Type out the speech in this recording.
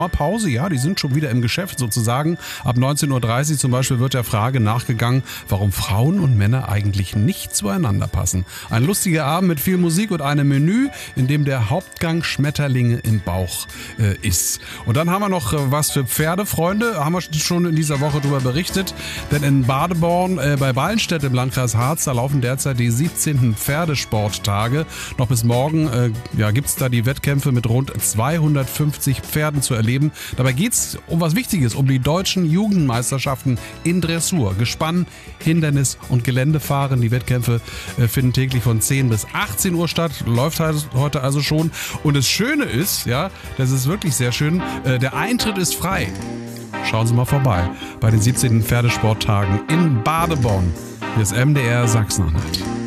Pause, ja, die sind schon wieder im Geschäft sozusagen. Ab 19:30 Uhr zum Beispiel wird der Frage nachgegangen, warum Frauen und Männer eigentlich nicht zueinander passen. Ein lustiger Abend mit viel Musik und einem Menü, in dem der Hauptgang Schmetterlinge im Bauch ist. Und dann haben wir noch was für Pferdefreunde, haben wir schon in dieser Woche darüber berichtet, denn in Badeborn bei Ballenstedt im Landkreis Harz, da laufen derzeit die 17. Pferdesporttage. Noch bis morgen gibt es da die Wettkämpfe mit rund 250 Pferden zu erleben. Dabei geht es um was Wichtiges, um die deutschen Jugendmeisterschaften in Dressur. Gespann, Hindernis und Geländefahren. Die Wettkämpfe finden täglich von 10 bis 18 Uhr statt. Läuft heute also schon. Und das Schöne ist, ja, das ist wirklich sehr schön, der Eintritt ist frei. Schauen Sie mal vorbei bei den 17. Pferdesporttagen in Badeborn. Hier ist MDR Sachsen-Anhalt.